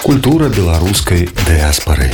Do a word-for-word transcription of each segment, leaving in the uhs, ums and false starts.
Культура беларускай дыаспары.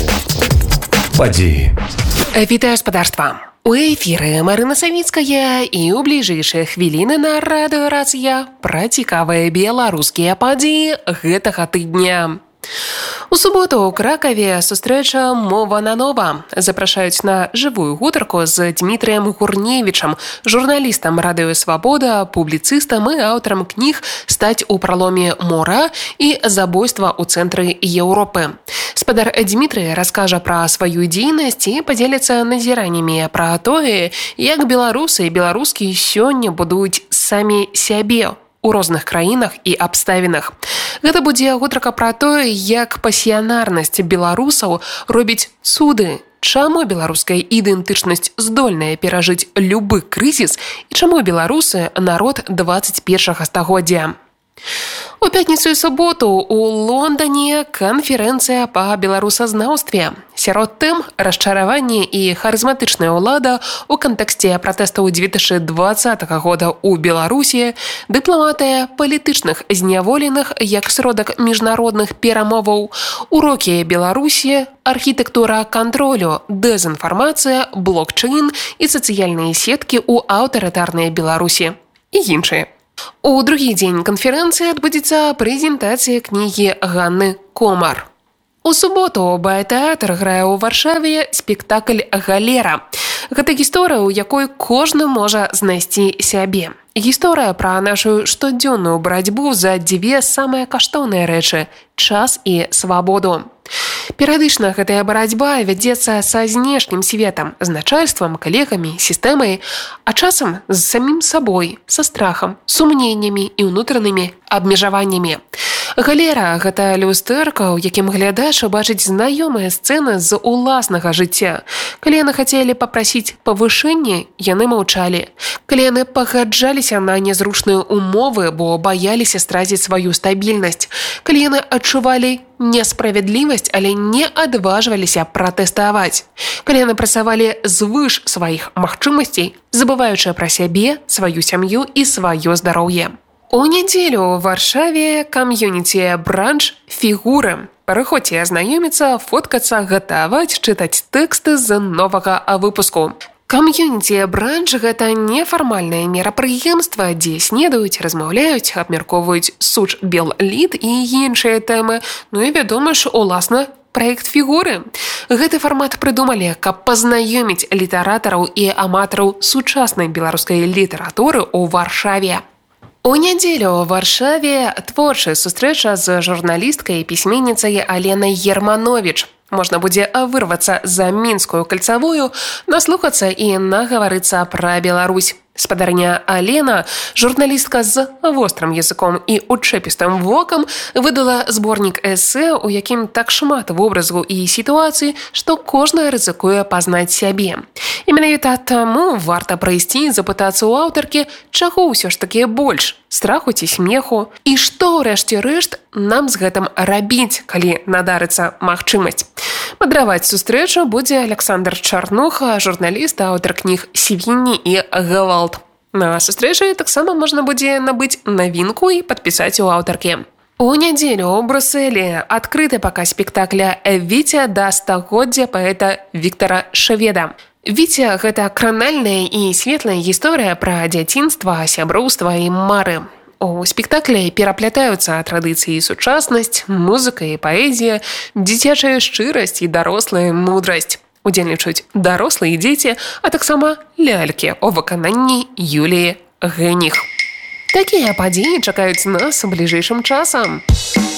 Падзеі. Вітаю спадарства. У эфіры Марына Савіцкая і ў бліжэйшыя хвіліны на радыёрацыя пра цікавыя беларускія падзеі гэтага тыдня. У суботу ў Кракаве сустрэча «Мова на нова». Запрашаюць на жывую гутарку з Дмітрыем Гурневічам, журналістам радыё «Свабода», публіцыстам і аўтарам кніг «Стаць у праломе мора» і «Забойства ў цэнтры Еўропы». Спадар Дмітрый раскажа пра сваю дзейнасць і падзеліцца назіраннямі пра тое, як беларусы і беларускі сёння будуюць самі сябе у розных краінах і абставінах. Гэта будзе гутарка пра тое, як пасіянарнасць беларусаў робіць цуды, чаму беларуская ідэнтычнасць здольная перажыць любы крызіс і чаму беларусы народ дваццаць першага стагоддзя. У пятніцу і суботу у Лондоне канферэнцыя па беларусазнаўстве. Сярод тэм расчараванне і харызматычная ўлада ў кантэксце пратэстаў дзве тысячы дваццатага года ў Беларусі, дыпламатыя палітычных зняволеных як сродак міжнародных перамоваў, урокі Беларусі, архітэктура кантролю, дэзінфармацыя, блокчейн і сацыяльныя сеткі ў аўтарытарнай Беларусі і іншыя. У другі дзень канферэнцыі адбудзецца прэзентацыя кнігі Ганны Комар. У суботу Баятэатр грае ў Варшаве спектакль «Галера». Гэта гісторыя, у якой кожны можа знайсці сябе. Гісторыя пра нашу штодзённую барацьбу за дзве самыя каштоўныя рэчы – час і свабоду. Перыядычна гэтая барацьба вядзецца са знешнім светам, з начальствам, калегамі, сістэмай, а часам з самім сабой, са страхам, сумненнямі і ўнутранымі абмежаваннямі. Галера – гэта люстэрка, у якім глядач убачыць знаёмыя сцэны з уласнага жыцця. Калі яны хацелі папрасіць павышэнне, яны маўчалі. Калі яны пагаджаліся на нязручныя умовы, бо баяліся страціць сваю стабільнасць. Калі яны адчувалі несправядлівасць, але не адважваліся пратэставаць. Калі яны працавалі звыш сваіх магчымасцей, забываючы пра сябе, сваю сям'ю і сваё здароўе. У нядзелю ў Варшаве кам'юніці бранч «Фігуры». Прыходзьце азнаёміцца, фоткацца, гатаваць, чытаць тэксты з новага выпуску. Кам'юніці бранч – гэта нефармальнае мерапрыемства, дзе снедаюць, размаўляюць, абмяркоўваюць суч бел-лід і іншыя тэмы. Ну і вядома ж, уласна, праект «Фігуры». Гэты фармат прыдумалі, каб пазнаёміць літаратараў і аматараў сучаснай беларускай літаратуры ў Варшаве. У нядзелю ў Варшаве творчая сустрэча з журналісткай і пісьменніцай Аленай Ермановіч. Можна будзе вырвацца за мінскую кальцавую, наслухацца і нагаварыцца пра Беларусь. Спадарня Алена, журналістка з вострым языком і учэпістым вокам, выдала зборнік эсэ, у якім так шмат вобразу і сітуацый, што кожны рызыкуе пазнаць сябе. І менавіта таму варта прайсці і запытацца ў аўтаркі, чаго ўсё ж такі больш – страху ці смеху, і што, рэшце рэшт, нам з гэтым рабіць, калі надарыцца магчымасць. Мадраваць сустрэчу будзе Александр Чарнуха, журналіст, аўтар кніг «Свінні» і «Гвалт». На сустрэчы таксама можна будзе набыць навінку і падпісаць у аўтаркі. У нядзелю ў Брусэлі адкрыты паказ спектакля «Віця да стагоддзя» паэта Віктара Шведа. «Віця» – гэта кранальная і светлая гісторыя пра дзяцінства, сяброўства і мары. У спектаклі пераплятаюцца традыцыі і сучаснасць, музыка і паэзія, дзіцячая шчырасць і дарослая мудрасць. Удзельнічаюць дарослыя дзеці, а таксама лялькі ў выкананні Юліі Гэніх. Такія падзеі чакаюць нас бліжэйшым часам.